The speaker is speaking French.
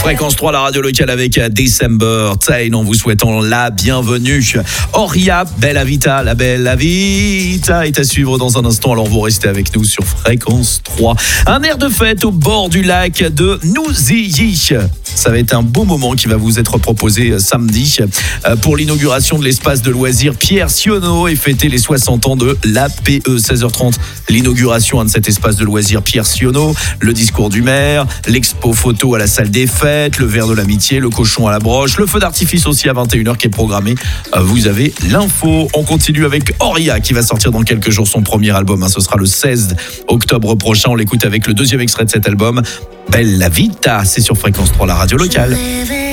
Fréquence 3, la radio locale avec December Tain en vous souhaitant la bienvenue. Oria, Bella Vita, la Bella Vita est à suivre dans un instant, alors vous restez avec nous sur Fréquence 3. Un air de fête au bord du lac de Nouzilly. Ça va être un beau moment qui va vous être proposé samedi pour l'inauguration de l'espace de loisirs Pierre Sionneau et fêter les 60 ans de l'APE. 16h30, l'inauguration de cet espace de loisirs Pierre Sionneau, le discours du maire, l'expo photo à la salle des fêtes, le verre de l'amitié, le cochon à la broche, le feu d'artifice aussi à 21h qui est programmé. Vous avez l'info. On continue avec Oria qui va sortir dans quelques jours son premier album. Ce sera le 16 octobre prochain. On l'écoute avec le deuxième extrait de cet album, Bella Vita. C'est sur Fréquence 3, la radio locale.